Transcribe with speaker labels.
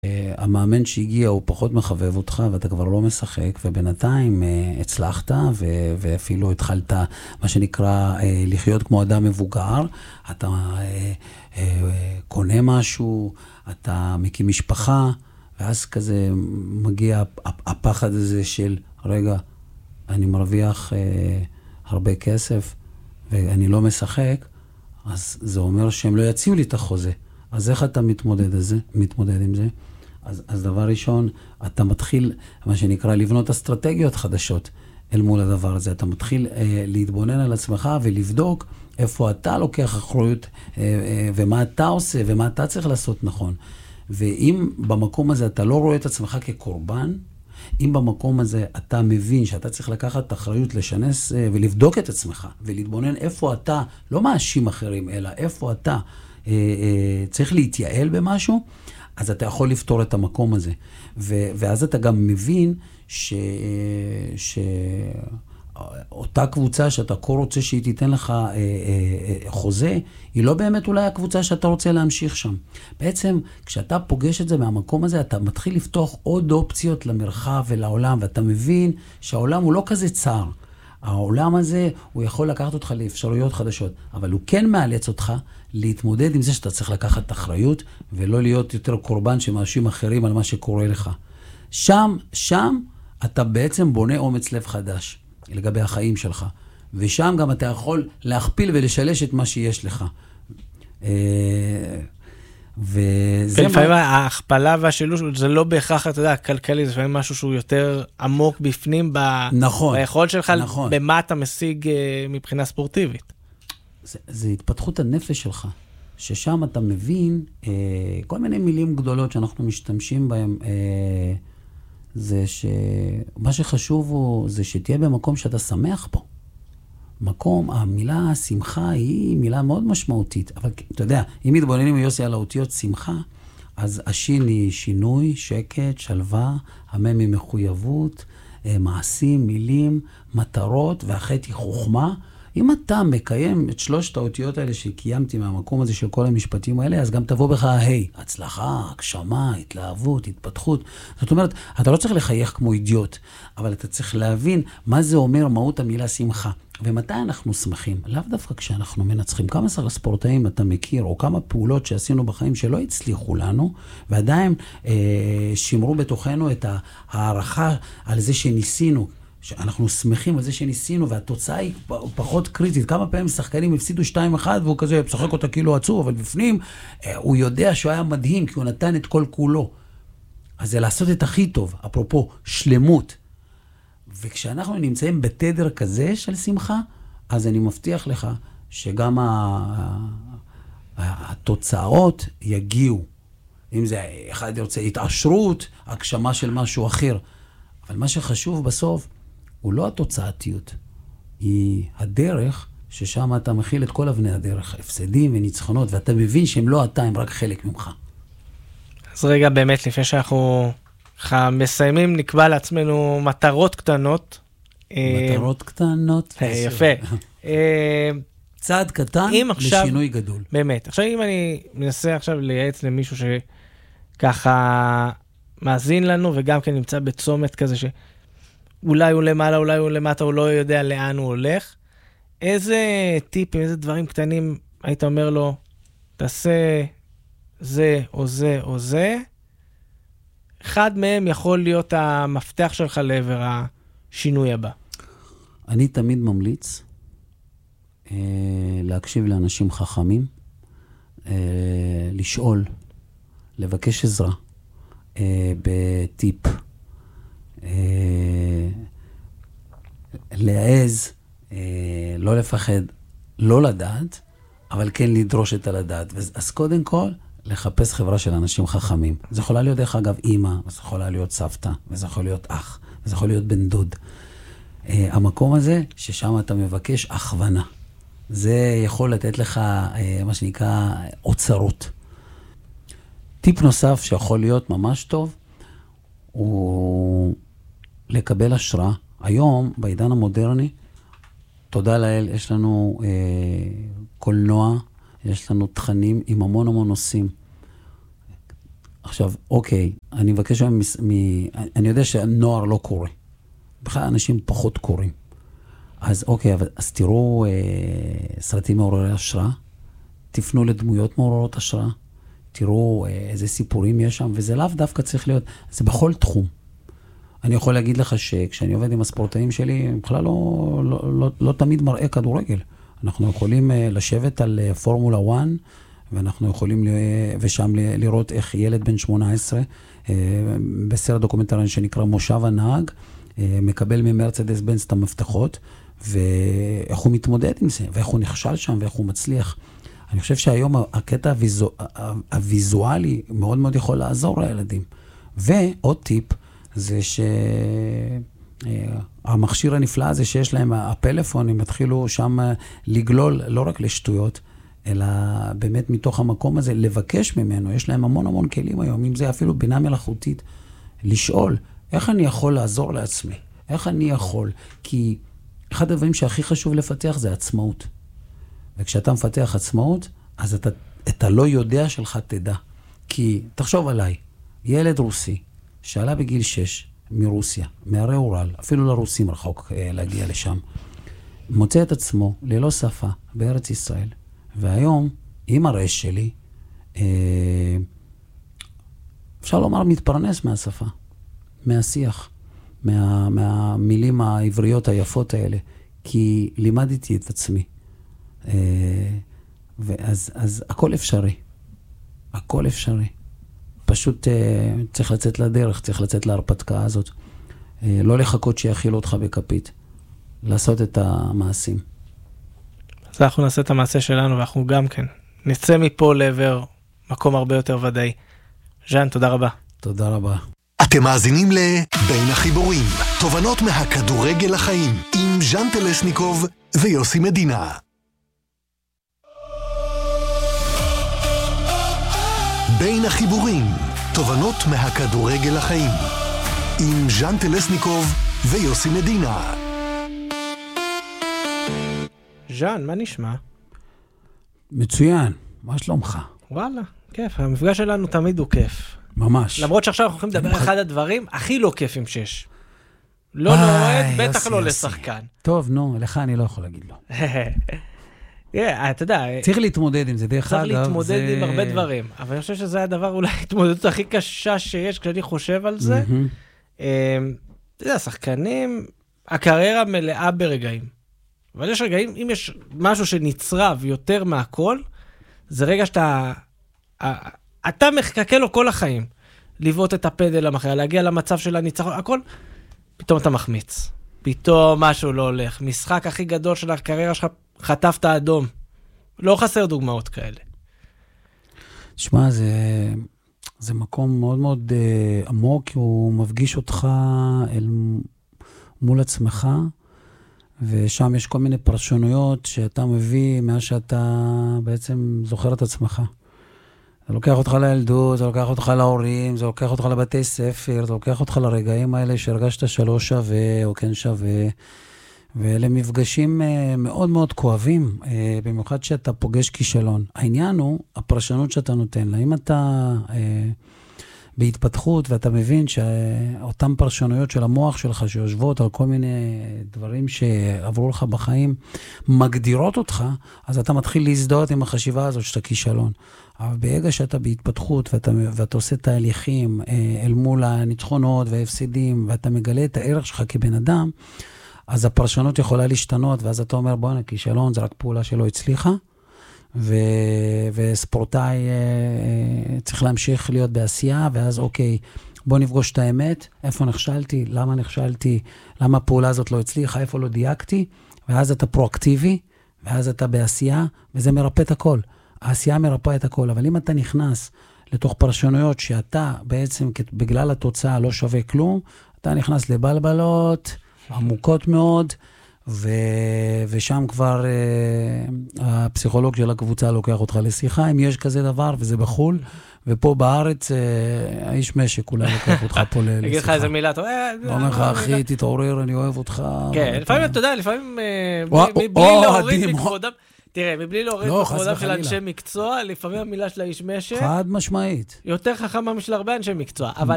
Speaker 1: המאמן שהגיע הוא פחות מחבב אותך ואתה כבר לא משחק, ובינתיים הצלחת ואפילו התחלת מה שנקרא לחיות כמו אדם מבוגר, אתה קונה משהו, אתה מקים משפחה, ואז כזה מגיע הפחד הזה של רגע, אני מרוויח הרבה כסף ואני לא משחק, אז זה אומר שהם לא יציעו לי את החוזה. אז איך אתה מתמודד עם זה? אז דבר ראשון, אתה מתחיל, מה שנקרא, לבנות אסטרטגיות חדשות אל מול הדבר הזה. אתה מתחיל להתבונן על עצמך ולבדוק איפה אתה לוקח אחריות ומה אתה עושה ומה אתה צריך לעשות נכון. ואם במקום הזה אתה לא רואה את עצמך כקורבן, אם במקום הזה אתה מבין שאתה צריך לקחת אחריות לשנס ולבדוק את עצמך ולהתבונן איפה אתה, לא מאשים אחרים, אלא איפה אתה צריך להתייעל במשהו, אז אתה יכול לפתור את המקום הזה. ואז אתה גם מבין שאותה קבוצה שאתה כה רוצה שהיא תיתן לך חוזה, היא לא באמת אולי הקבוצה שאתה רוצה להמשיך שם. בעצם, כשאתה פוגש את זה מהמקום הזה, אתה מתחיל לפתוח עוד אופציות למרחב ולעולם, ואתה מבין שהעולם הוא לא כזה צר. העולם הזה, הוא יכול לקחת אותך לאפשרויות חדשות, אבל הוא כן מאלץ אותך להתמודד עם זה שאתה צריך לקחת אחריות, ולא להיות יותר קורבן שמאשים אחרים על מה שקורה לך. שם אתה בעצם בונה אומץ לב חדש לגבי החיים שלך, ושם גם אתה יכול להכפיל ולשלש את מה שיש לך.
Speaker 2: ולפעמים ההכפלה והשילוש זה לא בהכרח, אתה יודע, כלכלי, זה לפעמים משהו שהוא יותר עמוק בפנים ביכולת שלך, במה אתה משיג מבחינה ספורטיבית.
Speaker 1: זה התפתחות הנפש שלך, ששם אתה מבין כל מיני מילים גדולות שאנחנו משתמשים בהם, זה שמה שחשוב הוא זה שתהיה במקום שאתה שמח פה. מקום, המילה שמחה היא מילה מאוד משמעותית, אבל אתה יודע, אם מתבוננים יוסי על האותיות שמחה, אז השין היא שינוי, שקט, שלווה, המם היא מחויבות, מעשים, מילים, מטרות, והחטא היא חוכמה. אם אתה מקיים את שלושת האותיות האלה שקיימתי מהמקום הזה של כל המשפטים האלה, אז גם תבוא בך הצלחה, הגשמה, התלהבות, התפתחות. זאת אומרת, אתה לא צריך לחייך כמו אידיוט, אבל אתה צריך להבין מה זה אומר מהות המילה שמחה. ומתי אנחנו שמחים? לאו דווקא כשאנחנו מנצחים. כמה ספורטאים אתה מכיר, או כמה פעולות שעשינו בחיים שלא הצליחו לנו, ועדיין שימרו בתוכנו את הערכה על זה שניסינו. שאנחנו שמחים על זה שניסינו, והתוצאה היא פחות קריטית. כמה פעמים שחקנים הפסידו 2-1, והוא כזה משחק אותה כאילו עצוב, אבל בפנים הוא יודע שהוא היה מדהים, כי הוא נתן את כל כולו. אז זה לעשות את הכי טוב, אפרופו שלמות. וכשאנחנו נמצאים בתדר כזה של שמחה, אז אני מבטיח לך שגם התוצאות יגיעו. אם זה אחד ירצה התעשרות, הגשמה של משהו אחר. אבל מה שחשוב בסוף, הוא לא התוצאתיות. היא הדרך ששם אתה מכיל את כל אבני הדרך, הפסדים וניצחונות, ואתה מבין שהם לא אתה, הם רק חלק ממך.
Speaker 2: אז רגע, באמת, לפני שאנחנו מסיימים, נקבע לעצמנו מטרות קטנות.
Speaker 1: מטרות קטנות.
Speaker 2: יפה.
Speaker 1: צעד קטן לשינוי גדול.
Speaker 2: באמת. עכשיו, אם אני מנסה עכשיו לייעץ למישהו שככה מאזין לנו, וגם כן נמצא בצומת כזה שאולי הוא למעלה, אולי הוא למטה, הוא לא יודע לאן הוא הולך, איזה טיפים, איזה דברים קטנים היית אומר לו, תעשה זה או זה או זה, אחד מהם יכול להיות המפתח שלך לעבר השינוי הבא.
Speaker 1: אני תמיד ממליץ להקשיב לאנשים חכמים, לשאול, לבקש עזרה בטיפ, להעז, לא לפחד, לא לדעת, אבל כן לדרוש את הלדעת. אז קודם כל, לחפש חברה של אנשים חכמים. זה יכולה להיות, דרך אגב, אמא, וזה יכולה להיות סבתא, וזה יכול להיות אח, וזה יכול להיות בן דוד. המקום הזה, ששם אתה מבקש הכוונה. זה יכול לתת לך, מה שנקרא, אוצרות. טיפ נוסף שיכול להיות ממש טוב, הוא לקבל השראה. היום, בעידן המודרני, תודה לאל, יש לנו קולנוע, יש לנו תכנים עם המון המון נושאים. עכשיו, אוקיי, אני מבקש אני יודע שהנוער לא קורא. בכלל אנשים פחות קוראים. אז אוקיי, אז תראו סרטים מעוררי השראה, תפנו לדמויות מעוררות השראה, תראו איזה סיפורים יש שם, וזה לאו דווקא צריך להיות, זה בכל תחום. אני יכול להגיד לך שכשאני עובד עם הספורטאים שלי, בכלל לא תמיד מראה כדורגל. אנחנו יכולים לשבת על פורמולה 1, ואנחנו יכולים ושם לראות איך ילד בן 18, בסרט דוקומנטרי שנקרא מושב הנהג, מקבל ממרצדס בנץ את המפתחות, ואיך הוא מתמודד עם זה, ואיך הוא נכשל שם, ואיך הוא מצליח. אני חושב שהיום הקטע הוויזואלי מאוד מאוד יכול לעזור לילדים. ועוד טיפ, זה שהמכשיר הנפלא הזה שיש להם, הפלאפון, הם התחילו שם לגלול לא רק לשטויות, אלא באמת מתוך המקום הזה לבקש ממנו. יש להם המון המון כלים היום, אם זה אפילו בינה מלאכותית, לשאול, איך אני יכול לעזור לעצמי? איך אני יכול? כי אחד הדברים שהכי חשוב לפתח זה עצמאות. וכשאתה מפתח עצמאות, אז אתה לא יודע שלך תדע. כי תחשוב עליי, ילד רוסי, שעלה בגיל 6 מרוסיה, מהרי אורל, אפילו לרוסים רחוק להגיע לשם, מוצא את עצמו ללא שפה בארץ ישראל, והיום, עם הרש שלי, אפשר לומר מתפרנס מהשפה, מהשיח, מהמילים העבריות היפות האלה, כי לימדתי את עצמי. אז הכל אפשרי. הכל אפשרי. פשוט צריך לצאת לדרך, צריך לצאת להרפתקה הזאת. לא לחכות שיכיל אותך בכפית. לעשות את המעשים.
Speaker 2: אז אנחנו נעשה את המעשה שלנו, ואנחנו גם כן נצא מפה לעבר מקום הרבה יותר ודאי. ז'אן, תודה רבה.
Speaker 1: תודה רבה.
Speaker 3: אתם מאזינים בין החיבורים, תובנות מהכדורגל לחיים, עם ז'אן טלסניקוב ויוסי מדינה. בין החיבורים, תובנות מהכדורגל לחיים, עם ז'אן טלסניקוב ויוסי מדינה.
Speaker 2: ז'אן, מה נשמע?
Speaker 1: מצוין, מה שלומך?
Speaker 2: וואלה, כיף, המפגש שלנו תמיד הוא כיף.
Speaker 1: ממש.
Speaker 2: למרות שעכשיו אנחנו יכולים לדבר אחד הדברים הכי לא כיפים שיש. לא לאוהד, בטח לא לשחקן.
Speaker 1: טוב, נו, לך אני לא יכול להגיד לו.
Speaker 2: אתה יודע...
Speaker 1: צריך להתמודד עם זה, דרך אגב.
Speaker 2: צריך להתמודד עם הרבה דברים, אבל אני חושב שזה הדבר אולי ההתמודדות הכי קשה שיש כשאני חושב על זה. אתה יודע, שחקנים, הקריירה מלאה ברגעים. אבל יש רגעים, אם יש משהו שנצרב יותר מהכל, זה רגע שאתה... אתה מחכה לו כל החיים. לבעוט את הפדל המחיה, להגיע למצב של הניצחון, הכל, פתאום אתה מחמיץ. פתאום משהו לא הולך. משחק הכי גדול של הקריירה שלך, חטפת אדום. לא חסר דוגמאות כאלה.
Speaker 1: תשמע, זה מקום מאוד מאוד עמוק, כי הוא מפגיש אותך מול עצמך, ושם יש כל מיני פרשנויות שאתה מביא מאז שאתה בעצם זוכר את עצמך. זה לוקח אותך לילדות, זה לוקח אותך להורים, זה לוקח אותך לבתי ספר, זה לוקח אותך לרגעים האלה שהרגשת שלא שווה או כן שווה, ואלה מפגשים מאוד מאוד כואבים, במיוחד שאתה פוגש כישלון. העניין הוא הפרשנות שאתה נותן לה. אם אתה בהתפתחות ואתה מבין שאותן פרשנויות של המוח שלך שיושבות על כל מיני דברים שעברו לך בחיים, מגדירות אותך, אז אתה מתחיל להזדהות עם החשיבה הזאת שאתה כישלון. אבל ברגע שאתה בהתפתחות ואתה עושה תהליכים אל מול הניצחונות וההפסדים, ואתה מגלה את הערך שלך כבן אדם, אז הפרשנות יכולה להשתנות, ואז אתה אומר, בוא'נה, כישלון זה רק פעולה שלא הצליחה, וספורטאי צריך להמשיך להיות בעשייה, ואז אוקיי, בוא נפגוש את האמת, איפה נכשלתי, למה הפעולה הזאת לא הצליחה, איפה לא דייקתי, ואז אתה פרואקטיבי, ואז אתה בעשייה, וזה מרפא את הכל. העשייה מרפא את הכל, אבל אם אתה נכנס לתוך פרשנויות שאתה בעצם בגלל התוצאה לא שווה כלום, אתה נכנס לבלבלות עמוקות מאוד, ושם כבר הפסיכולוג של הקבוצה לוקח אותך לשיחה, אם יש כזה דבר, וזה בחול, ופה בארץ האיש משק אולי לוקח אותך פה לשיחה.
Speaker 2: אגיד לך איזה מילה, אתה
Speaker 1: אומר לך, אחי, תתעורר, אני אוהב אותך.
Speaker 2: כן, לפעמים אתה יודע, לפעמים בלי להוריד מכבודם, תראה, מבלי להוריד
Speaker 1: לא,
Speaker 2: בכבודם
Speaker 1: חס
Speaker 2: של
Speaker 1: וחלילה.
Speaker 2: אנשי מקצוע, לפעמים המילה של האיש משק
Speaker 1: חד משמעית.
Speaker 2: יותר חכמה משל הרבה אנשי מקצוע, אבל